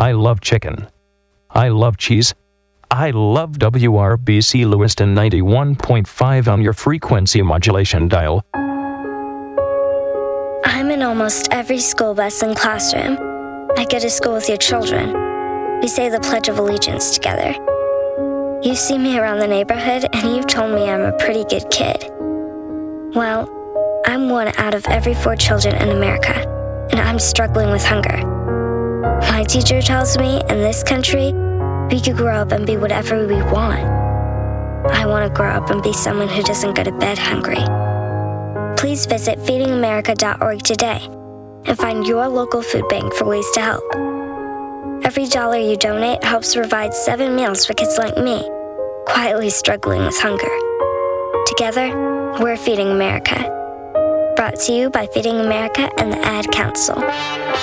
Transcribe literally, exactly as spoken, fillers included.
I love chicken. I love cheese. I love W R B C Lewiston ninety-one point five on your frequency modulation dial. I'm in almost every school bus and classroom. I go to school with your children. We say the Pledge of Allegiance together. You see me around the neighborhood and you've told me I'm a pretty good kid. Well, I'm one out of every four children in America, and I'm struggling with hunger. My teacher tells me in this country, we could grow up and be whatever we want. I want to grow up and be someone who doesn't go to bed hungry. Please visit feeding america dot org today and find your local food bank for ways to help. Every dollar you donate helps provide seven meals for kids like me, quietly struggling with hunger. Together, we're Feeding America. Brought to you by Feeding America and the Ad Council.